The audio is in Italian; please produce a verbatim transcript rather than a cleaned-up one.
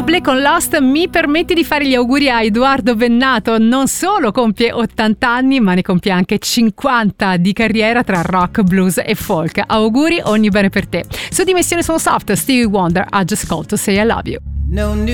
Bublé con Lost. Mi permetti di fare gli auguri a Edoardo Bennato, non solo compie ottanta anni ma ne compie anche cinquanta di carriera tra rock, blues e folk. Auguri, ogni bene per te. Su Dimensione Soul Soft, Stevie Wonder, I Just Called to Say I Love You. No new